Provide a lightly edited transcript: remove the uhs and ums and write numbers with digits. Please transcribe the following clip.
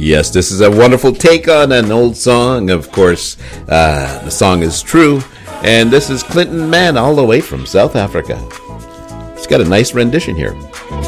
Yes, this is a wonderful take on an old song. Of course, the song is True. And this is Clinton Mann all the way from South Africa. It's got a nice rendition here.